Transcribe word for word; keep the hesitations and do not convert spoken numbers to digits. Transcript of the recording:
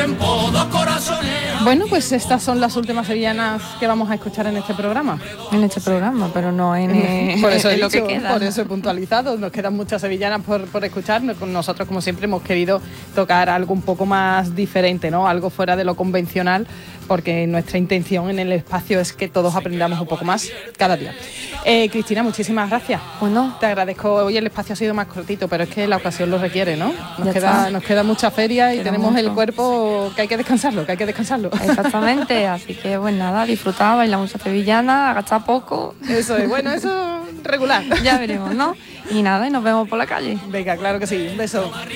tiempo, dos corazones. Bueno, pues estas son las últimas sevillanas que vamos a escuchar en este programa. En este programa, pero no en, eh, por eso he en lo dicho, que queda. Por eso he puntualizado. Nos quedan muchas sevillanas por, por escuchar. Nosotros, como siempre, hemos querido tocar algo un poco más diferente, ¿no? Algo fuera de lo convencional, porque nuestra intención en el espacio es que todos aprendamos un poco más cada día. Eh, Cristina, muchísimas gracias. Bueno, te agradezco. Hoy el espacio ha sido más cortito, pero es que la ocasión lo requiere, ¿no? Nos, Ya queda, está. nos queda mucha feria y Queda tenemos mucho. el cuerpo que hay que descansarlo, que hay que descansarlo. Exactamente, así que pues nada, disfrutar, bailar mucha sevillana, agachar poco. Eso es, bueno, eso regular. Ya veremos, ¿no? Y nada, y nos vemos por la calle. Venga, claro que sí. Un beso.